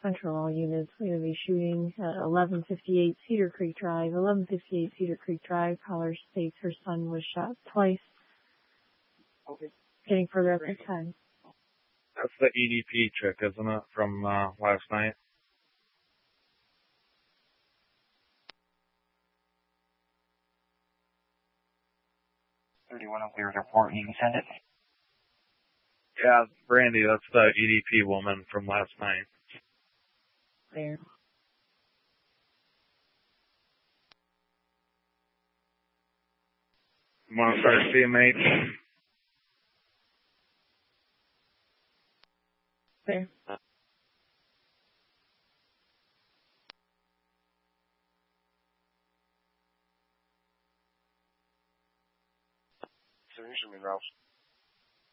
Central, all units. We're going to be shooting at 1158 Cedar Creek Drive. 1158 Cedar Creek Drive. Caller states her son was shot twice. Okay. Getting further up in time. That's the EDP chick, isn't it, from last night? Clear report. You can send it. Yeah, Brandy, that's the EDP woman from last night. There. You want to start CMH? There. So, usually, Ralph.